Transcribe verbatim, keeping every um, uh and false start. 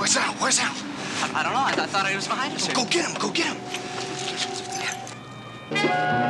Where's Al? Where's Al? I, I don't know. I, I thought he was behind us here. Go get him. Go get him.